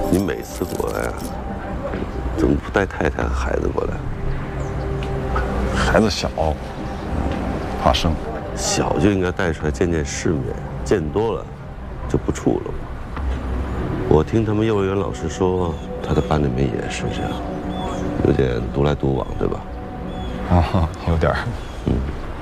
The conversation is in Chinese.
你每次过来啊，怎么不带太太和孩子过来？ 孩子小，怕生。 小就应该带出来见见世面，见多了就不怵了嘛。我听他们幼儿园老师说，他在班里面也是这样，有点独来独往，对吧？ 啊，有点儿。